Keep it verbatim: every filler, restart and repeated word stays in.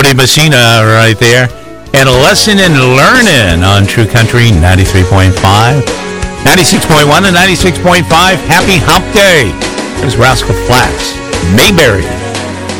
Jody Messina right there. And a lesson in learning on True Country ninety-three point five. ninety-six point one and ninety-six point five. Happy Hump Day. There's Rascal Flatts. Mayberry.